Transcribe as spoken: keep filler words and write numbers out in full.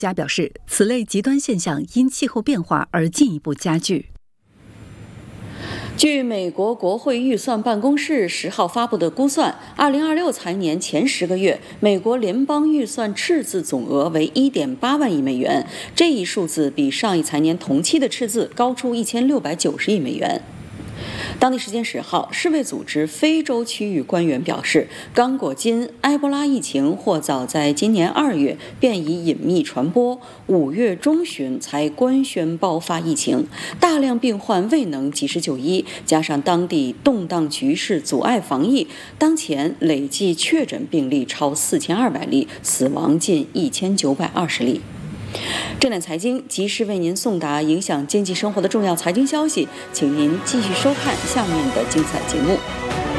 家表示，此类极端现象因气候变化而进一步加剧。 据美国国会预算办公室十号发布的估算，二零二六财年前十个月，美国联邦预算赤字总额为 一点八万亿美元，这一数字比上一财年同期的赤字高出一千六百九十亿美元。当地时间十号，世卫组织非洲区域官员表示，刚果金埃博拉疫情或早在今年二月便已隐秘传播，五月中旬才官宣爆发疫情，大量病患未能及时就医，加上当地动荡局势阻碍防疫，当前累计确诊病例超四千二百例，死亡近一千九百二十例。正点财经及时为您送达影响经济生活的重要财经消息，请您继续收看下面的精彩节目。